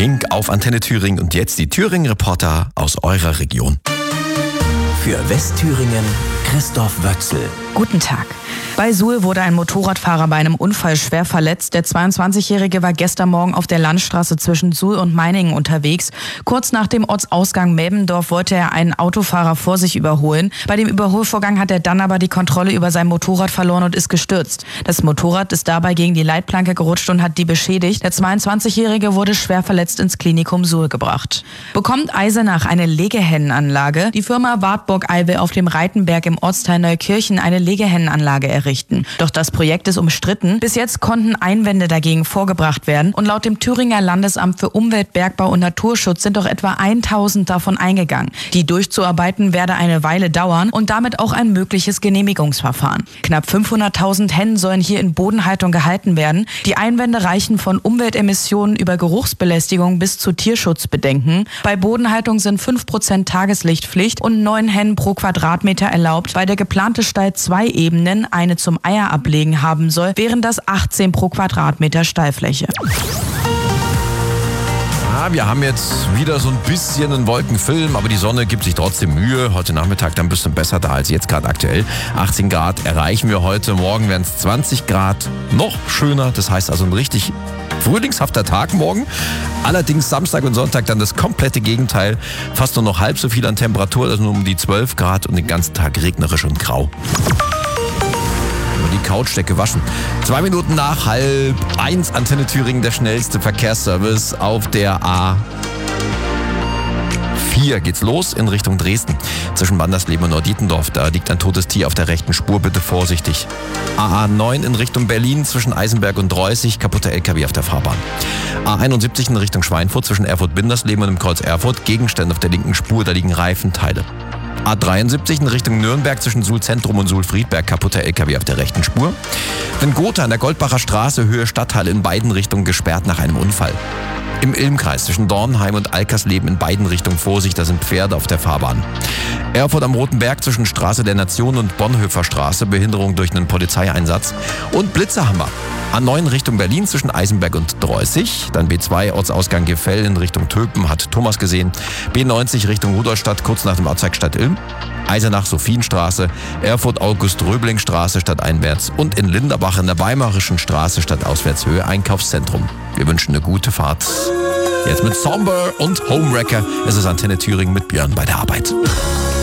Pink auf Antenne Thüringen und jetzt die Thüringen-Reporter aus eurer Region. Für Westthüringen Christoph Wötzl. Guten Tag. Bei Suhl wurde ein Motorradfahrer bei einem Unfall schwer verletzt. Der 22-Jährige war gestern Morgen auf der Landstraße zwischen Suhl und Meiningen unterwegs. Kurz nach dem Ortsausgang Melbendorf wollte er einen Autofahrer vor sich überholen. Bei dem Überholvorgang hat er dann aber die Kontrolle über sein Motorrad verloren und ist gestürzt. Das Motorrad ist dabei gegen die Leitplanke gerutscht und hat die beschädigt. Der 22-Jährige wurde schwer verletzt ins Klinikum Suhl gebracht. Bekommt Eisenach eine Legehennenanlage? Die Firma Wartburg-Ei will auf dem Reitenberg im Ortsteil Neukirchen eine Legehennenanlage errichten. Doch das Projekt ist umstritten. Bis jetzt konnten Einwände dagegen vorgebracht werden und laut dem Thüringer Landesamt für Umwelt, Bergbau und Naturschutz sind doch etwa 1000 davon eingegangen. Die durchzuarbeiten werde eine Weile dauern und damit auch ein mögliches Genehmigungsverfahren. Knapp 500.000 Hennen sollen hier in Bodenhaltung gehalten werden. Die Einwände reichen von Umweltemissionen über Geruchsbelästigung bis zu Tierschutzbedenken. Bei Bodenhaltung sind 5% Tageslichtpflicht und 9 Hennen pro Quadratmeter erlaubt, weil der geplante Stall 2 Ebenen, eine zum Eier ablegen haben soll, wären das 18 pro Quadratmeter Stallfläche. Wir haben jetzt wieder so ein bisschen einen Wolkenfilm, aber die Sonne gibt sich trotzdem Mühe. Heute Nachmittag dann ein bisschen besser da als jetzt gerade aktuell. 18 Grad erreichen wir heute. Morgen werden es 20 Grad. Noch schöner. Das heißt also ein richtig frühlingshafter Tag morgen. Allerdings Samstag und Sonntag dann das komplette Gegenteil. Fast nur noch halb so viel an Temperatur, also nur um die 12 Grad und den ganzen Tag regnerisch und grau. Die Couchdecke waschen. 2 Minuten nach 12:30 Antenne Thüringen, der schnellste Verkehrsservice auf der A4 geht's los in Richtung Dresden. Zwischen Wandersleben und Neu-Dietendorf, da liegt ein totes Tier auf der rechten Spur, bitte vorsichtig. A9 in Richtung Berlin zwischen Eisenberg und Reußig, kaputter LKW auf der Fahrbahn. A71 in Richtung Schweinfurt zwischen Erfurt-Bindersleben und dem Kreuz Erfurt, Gegenstände auf der linken Spur, da liegen Reifenteile. A73 in Richtung Nürnberg zwischen Suhl-Zentrum und Suhl-Friedberg, kaputter LKW auf der rechten Spur. Dann Gotha an der Goldbacher Straße, Höhe Stadthalle in beiden Richtungen gesperrt nach einem Unfall. Im Ilmkreis zwischen Dornheim und Alkersleben in beiden Richtungen Vorsicht, da sind Pferde auf der Fahrbahn. Erfurt am Roten Berg zwischen Straße der Nation und Bonhoeffer Straße, Behinderung durch einen Polizeieinsatz. Und Blitze haben wir. A9 Richtung Berlin zwischen Eisenberg und Dreußig. Dann B2 Ortsausgang Gefell in Richtung Töpen, hat Thomas gesehen. B90 Richtung Rudolstadt, kurz nach dem Ortsteig Stadt Ilm. Eisenach Sophienstraße, Erfurt August-Röbling-Straße stadteinwärts und in Linderbach in der Weimarischen Straße stadtauswärts Höhe Einkaufszentrum. Wir wünschen eine gute Fahrt. Jetzt mit Somber und Homewrecker. Es ist Antenne Thüringen mit Björn bei der Arbeit.